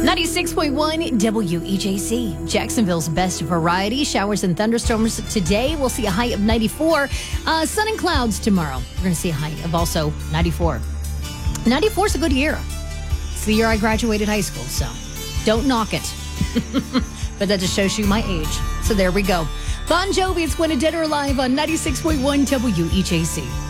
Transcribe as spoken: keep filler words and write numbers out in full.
ninety-six point one W E J C, Jacksonville's best variety. Showers and thunderstorms today. We'll see a high of ninety-four. Uh, sun and clouds tomorrow. We're going to see a high of also ninety-four. ninety-four is a good year. It's the year I graduated high school, so don't knock it. But that just shows you my age. So there we go. Bon Jovi, it's When a Dead or Alive on ninety-six point one W E J C.